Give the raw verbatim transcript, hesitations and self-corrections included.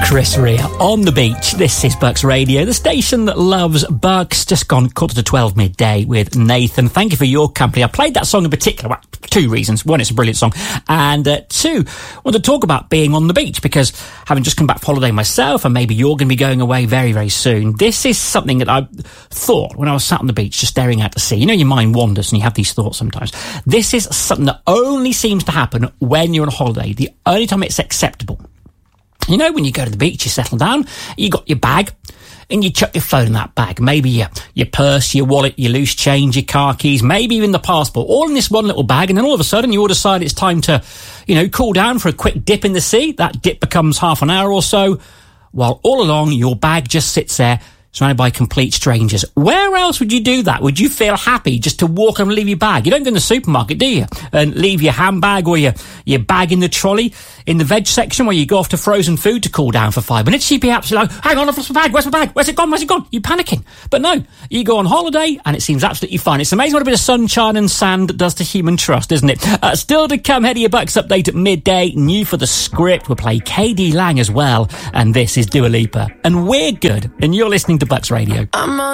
Chris Rea on the beach. This is Bucks Radio, the station that loves Bucks. Just gone quarter to twelve midday with Nathan. Thank you for your company. I played that song in particular, well, two reasons. One, it's a brilliant song. And uh, two, I want to talk about being on the beach, because having just come back from holiday myself, and maybe you're going to be going away very, very soon, this is something that I thought when I was sat on the beach just staring out to sea. You know, your mind wanders and you have these thoughts sometimes. This is something that only seems to happen when you're on holiday. The only time it's acceptable. You know, when you go to the beach, you settle down, you got your bag, and you chuck your phone in that bag. Maybe your, your purse, your wallet, your loose change, your car keys, maybe even the passport, all in this one little bag. And then all of a sudden, you all decide it's time to, you know, cool down for a quick dip in the sea. That dip becomes half an hour or so, while all along, your bag just sits there, surrounded by complete strangers. Where else would you do that? Would you feel happy just to walk and leave your bag? You don't go in the supermarket, do you? And leave your handbag or your, your bag in the trolley in the veg section where you go off to frozen food to cool down for five minutes. You'd be absolutely like, hang on, I've lost my bag. Where's my bag? Where's it gone? Where's it gone? You're panicking. But no, you go on holiday and it seems absolutely fine. It's amazing what a bit of sunshine and sand does to human trust, isn't it? Uh, still to come, Head of Your Bucks update at midday. New for the script. We'll play K D Lang as well. And this is Dua Lipa. And we're good. And you're listening to Bucks Radio. I'm